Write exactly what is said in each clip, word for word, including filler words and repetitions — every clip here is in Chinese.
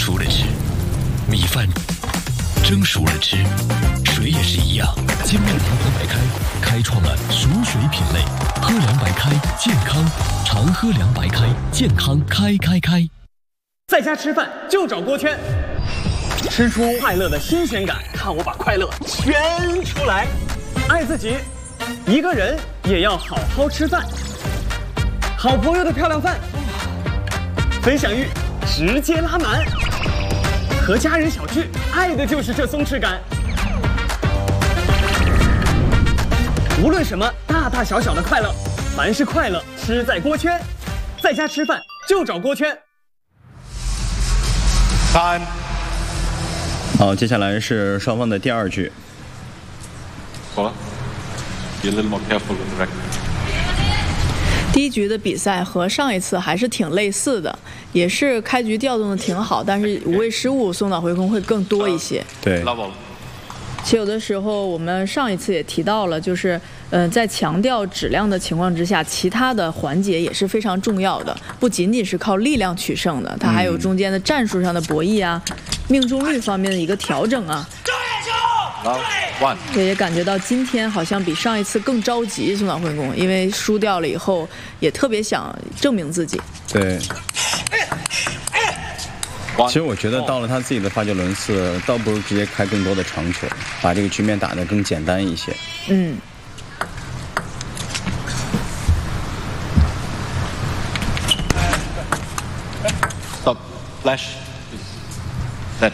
熟了吃，米饭蒸熟了吃，水也是一样。金麦堂皇白开开创了熟水品类，喝凉白开健康，常喝凉白开健康开开开。 在家吃饭就找锅圈，吃出快乐的新鲜感，看我把快乐圈出来。爱自己，一个人也要好好吃饭。好朋友的漂亮饭，分享欲直接拉满。和家人小聚，爱的就是这松弛感。无论什么大大小小的快乐，凡是快乐吃在锅圈。在家吃饭就找锅圈。 time。 好，接下来是双方的第二局。 好了 ，be a little more careful with the record。 第一局的比赛和上一次还是挺类似的，也是开局调动的挺好，但是无谓失误，松岛辉空会更多一些。 对。 其实有的时候我们上一次也提到了，就是呃，在强调质量的情况之下，其他的环节也是非常重要的，不仅仅是靠力量取胜的，它还有中间的战术上的博弈啊，命中率方面的一个调整啊。对，也感觉到今天好像比上一次更着急，松岛辉空，因为输掉了以后，也特别想证明自己。 对。其实我觉得到了他自己的发球轮次，倒不如直接开更多的长球，把这个局面打得更简单一些。 嗯。 Stop. Flash. Set.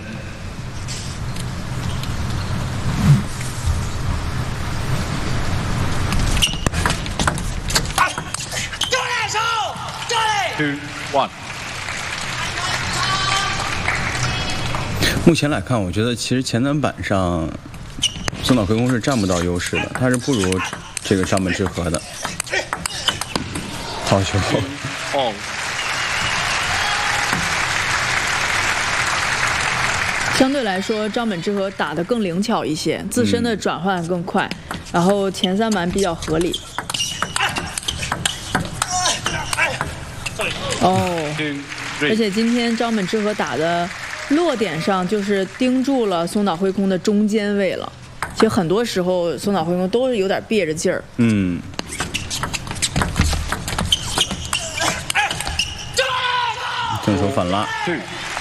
二 one。目前来看，我觉得其实前三板上，松岛辉空是占不到优势的，他是不如这个张本智和的。好球！ 哦。 相对来说，张本智和打得更灵巧一些，自身的转换更快，嗯、然后前三板比较合理。哦，而且今天张本智和打的落点上就是盯住了松岛辉空的中间位了。其实很多时候松岛辉空都是有点憋着劲儿。 嗯。正手反拉。